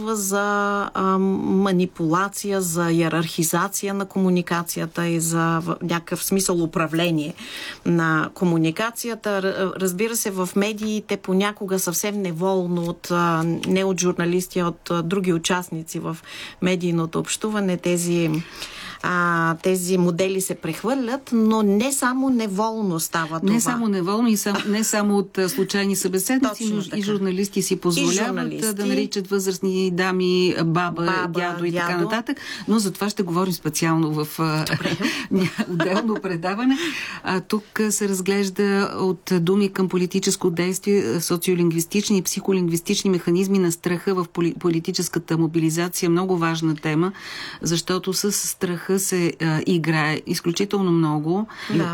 за манипулация, за иерархизация на комуникацията и за някакъв смисъл управление на комуникацията. Разбира се, в медиите понякога съвсем неволно не от журналисти, а от други участници в медийното общуване тези модели се прехвърлят, но не само неволно става това. Не само неволно и не само от случайни събеседници, но и журналисти си позволяват да наричат възрастни дами баба, дядо и така нататък. Но за това ще говорим специално в отделно предаване. Тук се разглежда от думи към политическо действие социолингвистични и психолингвистични механизми на страха в политическата мобилизация. Много важна тема, защото с страха се играе изключително много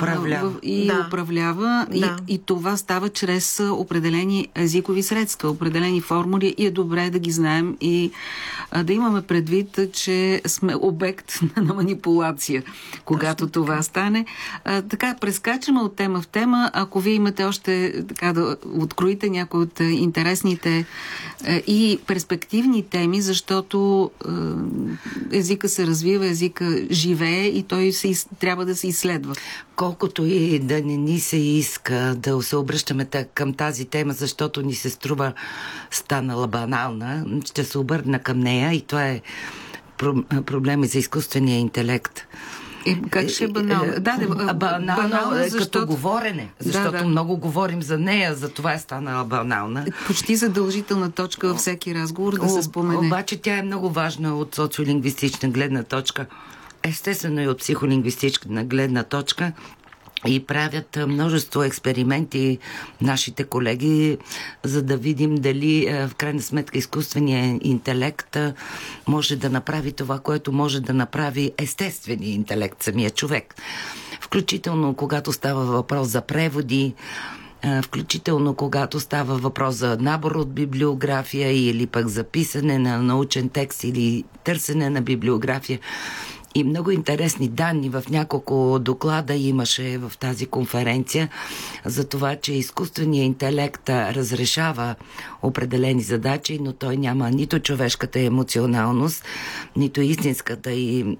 и управлява. И това става чрез определени езикови средства, определени формули и е добре да ги знаем и да имаме предвид, че сме обект на манипулация, когато това стане. Така, прескачаме от тема в тема. Ако вие имате още така да откроите някои от интересните и перспективни теми, защото езика се развива, езика живее и той трябва да се изследва. Колкото и да не ни се иска да се обръщаме към тази тема, защото ни се струва станала банална, ще се обърна към нея и това е проблема за изкуствения интелект. Как ще е банално? Банално е като говорене, защото много говорим за нея, за това е станала банална. Почти задължителна точка във всеки разговор да се спомене. Обаче тя е много важна от социолингвистична гледна точка, естествено и от психолингвистична гледна точка. И правят множество експерименти нашите колеги, за да видим дали в крайна сметка изкуственият интелект може да направи това, което може да направи естественият интелект, самия човек. Включително когато става въпрос за преводи, включително когато става въпрос за набор от библиография или пък за писане на научен текст или търсене на библиография. И много интересни данни в няколко доклада имаше в тази конференция за това, че изкуственият интелект разрешава определени задачи, но той няма нито човешката емоционалност, нито истинската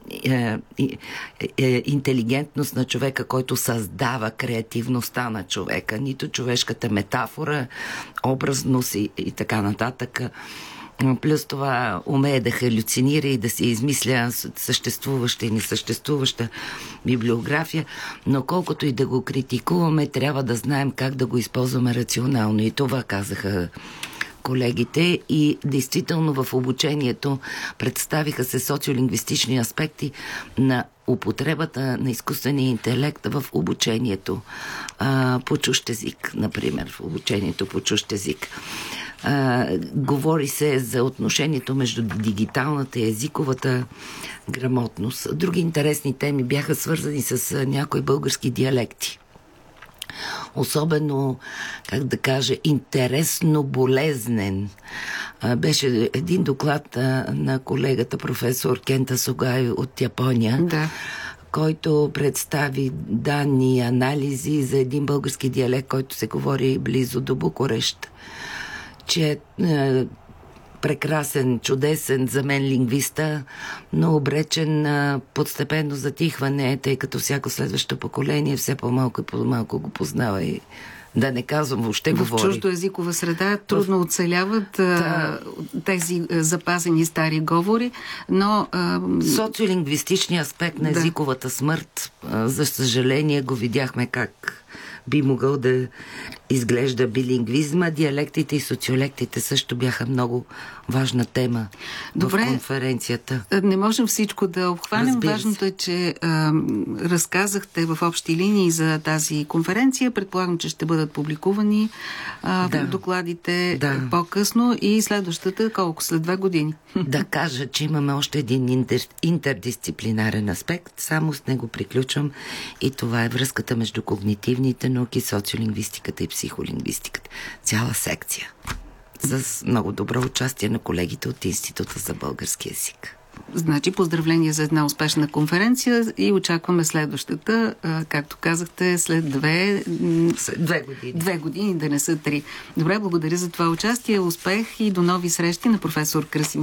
интелигентност на човека, който създава креативността на човека, нито човешката метафора, образност и така нататък. Плюс това умее да халюцинира и да се измисля съществуваща и несъществуваща библиография, но колкото и да го критикуваме, трябва да знаем как да го използваме рационално. И това казаха колегите и действително в обучението представиха се социолингвистични аспекти на употребата на изкуствения интелект в обучението по чужд език, например, в обучението по чужд език. Говори се за отношението между дигиталната и езиковата грамотност. Други интересни теми бяха свързани с някои български диалекти. Особено, как да кажа, интересно болезнен. Беше един доклад на колегата професор Кента Сугай от Япония, който представи данни и анализи за един български диалект, който се говори близо до Букурещ. Че е прекрасен, чудесен за мен лингвиста, но обречен на постепенно затихване, тъй като всяко следващо поколение все по-малко и по-малко го познава и да не казвам, въобще говори. В чуждоезикова среда трудно оцеляват тези запазени стари говори, но... Социолингвистичният аспект на езиковата смърт, за съжаление, го видяхме как би могъл да изглежда билингвизма. Диалектите и социолектите също бяха много важна тема в конференцията. Не можем всичко да обхванем. Важното е, че разказахте в общи линии за тази конференция. Предполагам, че ще бъдат публикувани докладите по-късно и следващата колко? След 2 години. Да кажа, че имаме още един интердисциплинарен аспект. Само с него приключвам и това е връзката между когнитивните науки, социолингвистиката и психолингвистиката. Цяла секция. С много добро участие на колегите от Института за български език. Значи поздравления за една успешна конференция и очакваме следващата, както казахте, след 2 години. 2 години, да не са 3. Добре, благодаря за това участие, успех и до нови срещи на професор Красимир